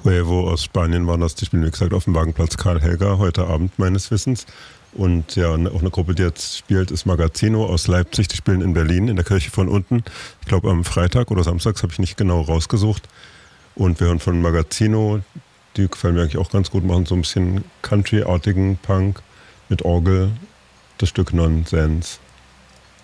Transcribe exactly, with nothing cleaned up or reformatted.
Huevo aus Spanien waren das. Die spielen, wie gesagt, auf dem Wagenplatz Karl Helga heute Abend meines Wissens. Und ja, auch eine Gruppe, die jetzt spielt, ist Magazino aus Leipzig. Die spielen in Berlin in der Kirche von unten. Ich glaube am Freitag oder Samstag, das habe ich nicht genau rausgesucht. Und wir hören von Magazino, die gefallen mir eigentlich auch ganz gut, machen so ein bisschen Country-artigen Punk mit Orgel, das Stück Nonsense.